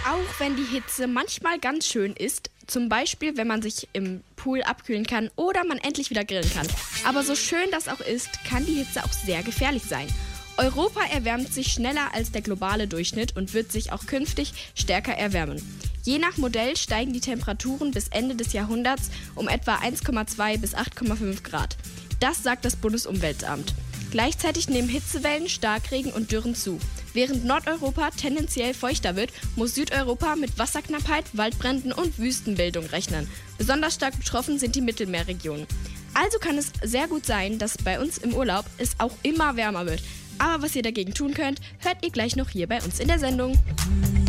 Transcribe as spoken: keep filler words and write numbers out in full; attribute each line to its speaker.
Speaker 1: Auch wenn die Hitze manchmal ganz schön ist, zum Beispiel wenn man sich im Pool abkühlen kann oder man endlich wieder grillen kann. Aber so schön das auch ist, kann die Hitze auch sehr gefährlich sein. Europa erwärmt sich schneller als der globale Durchschnitt und wird sich auch künftig stärker erwärmen. Je nach Modell steigen die Temperaturen bis Ende des Jahrhunderts um etwa eins Komma zwei bis acht Komma fünf Grad. Das sagt das Bundesumweltamt. Gleichzeitig nehmen Hitzewellen, Starkregen und Dürren zu. Während Nordeuropa tendenziell feuchter wird, muss Südeuropa mit Wasserknappheit, Waldbränden und Wüstenbildung rechnen. Besonders stark betroffen sind die Mittelmeerregionen. Also kann es sehr gut sein, dass bei uns im Urlaub es auch immer wärmer wird. Aber was ihr dagegen tun könnt, hört ihr gleich noch hier bei uns in der Sendung.